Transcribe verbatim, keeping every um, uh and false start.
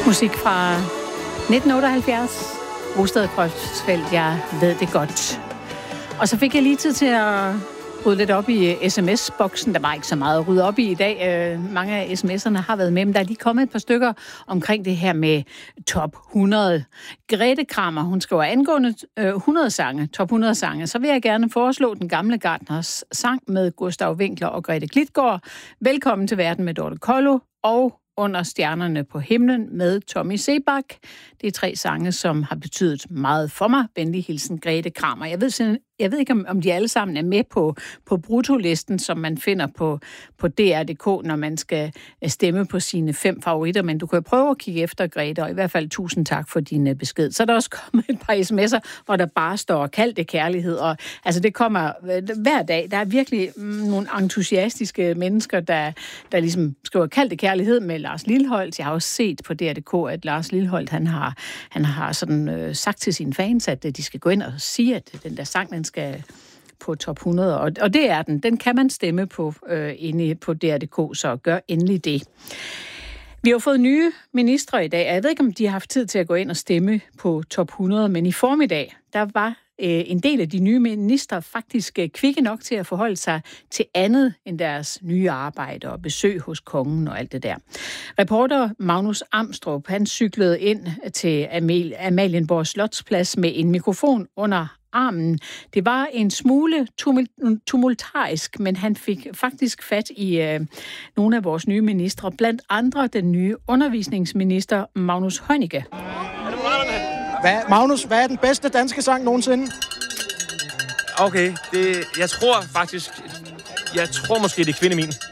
Musik fra nitten otteoghalvfjerds. Rosted Kreuzfeldt, jeg ved det godt. Og så fik jeg lige tid til at rydde lidt op i sms-boksen. Der var ikke så meget at rydde op i i dag. Mange af sms'erne har været med, men der er lige kommet et par stykker omkring det her med top hundrede. Grete Krammer, hun skriver angående hundrede sange, top hundrede sange, så vil jeg gerne foreslå Den Gamle Gartners sang med Gustav Winkler og Grete Klitgaard. Velkommen til Verden med Dorte Kollo og Under stjernerne på himlen med Tommy Sebak. Det er tre sange, som har betydet meget for mig. Venlig hilsen, Grete Krammer. Jeg ved, jeg ved ikke, om, om de alle sammen er med på, på brutolisten, som man finder på, på D R punktum d k, når man skal stemme på sine fem favoritter. Men du kan prøve at kigge efter, Grete, og i hvert fald tusind tak for din besked. Så er der også kommet et par sms'er, hvor der bare står kaldte kærlighed. Og, altså, det kommer hver dag. Der er virkelig nogle entusiastiske mennesker, der, der ligesom skriver kaldte kærlighed med Lars Lilholt. Jeg har også set på D R punktum d k, at Lars Lilholt, han har, han har sådan, øh, sagt til sine fans, at de skal gå ind og sige, at den der sang, den skal på top hundrede. Og, og det er den. Den kan man stemme på øh, inde på D R punktum d k, så gør endelig det. Vi har fået nye ministre i dag, og jeg ved ikke, om de har haft tid til at gå ind og stemme på top hundrede, men i formiddag, der var en del af de nye ministre faktisk kvikke nok til at forholde sig til andet end deres nye arbejde og besøg hos kongen og alt det der. Reporter Magnus Amstrup, han cyklede ind til Amal- Amalienborg Slotsplads med en mikrofon under armen. Det var en smule tumult- tumultarisk, men han fik faktisk fat i øh, nogle af vores nye ministre, blandt andre den nye undervisningsminister Magnus Heunicke. Hvad, Magnus, hvad er den bedste danske sang nogensinde? Okay, det, jeg tror faktisk, jeg tror måske, det er Kvinde Min.